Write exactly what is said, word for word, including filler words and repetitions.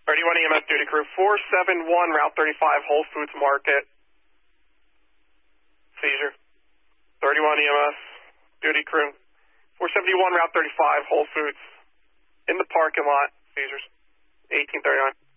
thirty-one E M S duty crew, four seven one Route thirty-five, Whole Foods Market. Seizure. thirty-one E M S duty crew, four seventy-one Route thirty-five, Whole Foods. In the parking lot. Seizures. eighteen thirty-nine.